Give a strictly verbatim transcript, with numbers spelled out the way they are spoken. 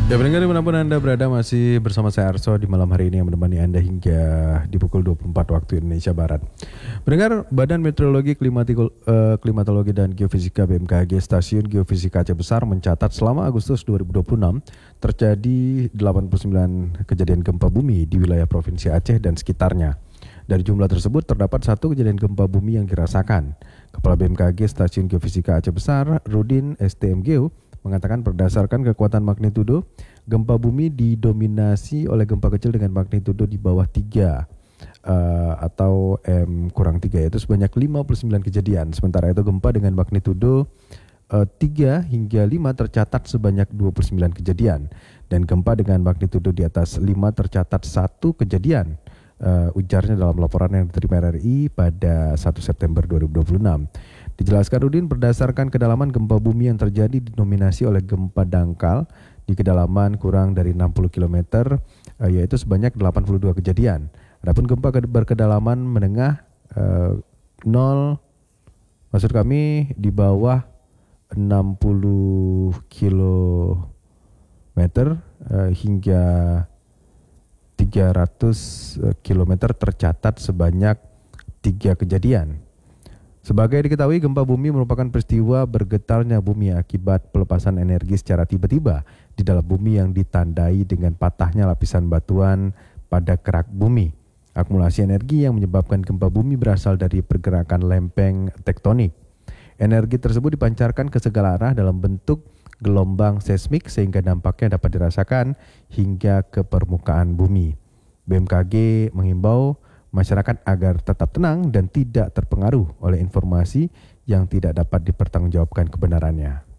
Ya pendengar dimanapun Anda berada, masih bersama saya Arso di malam hari ini yang menemani Anda hingga di pukul dua puluh empat waktu Indonesia Barat. Pendengar, Badan Meteorologi, Klimatiko, eh, Klimatologi dan Geofisika B M K G Stasiun Geofisika Aceh Besar mencatat selama Agustus dua ribu dua puluh enam terjadi delapan puluh sembilan kejadian gempa bumi di wilayah Provinsi Aceh dan sekitarnya. Dari jumlah tersebut terdapat satu kejadian gempa bumi yang dirasakan. Kepala B M K G Stasiun Geofisika Aceh Besar, Rudin S T M Geo, mengatakan berdasarkan kekuatan magnitudo, gempa bumi didominasi oleh gempa kecil dengan magnitudo di bawah tiga uh, atau M kurang tiga, yaitu sebanyak lima puluh sembilan kejadian. Sementara itu gempa dengan magnitudo uh, tiga hingga lima tercatat sebanyak dua puluh sembilan kejadian. Dan gempa dengan magnitudo di atas lima tercatat satu kejadian. Uh, ujarnya dalam laporan yang diterima R R I pada satu September dua ribu dua puluh enam. Dijelaskan Rudin, berdasarkan kedalaman gempa bumi yang terjadi didominasi oleh gempa dangkal di kedalaman kurang dari enam puluh kilometer, uh, yaitu sebanyak delapan puluh dua kejadian. Adapun gempa berkedalaman menengah uh, nol, maksud kami di bawah enam puluh kilometer uh, hingga tiga ratus kilometer tercatat sebanyak tiga kejadian. Sebagai diketahui, gempa bumi merupakan peristiwa bergetarnya bumi akibat pelepasan energi secara tiba-tiba di dalam bumi yang ditandai dengan patahnya lapisan batuan pada kerak bumi. Akumulasi energi yang menyebabkan gempa bumi berasal dari pergerakan lempeng tektonik. Energi tersebut dipancarkan ke segala arah dalam bentuk gelombang seismik sehingga dampaknya dapat dirasakan hingga ke permukaan bumi. B M K G menghimbau masyarakat agar tetap tenang dan tidak terpengaruh oleh informasi yang tidak dapat dipertanggungjawabkan kebenarannya.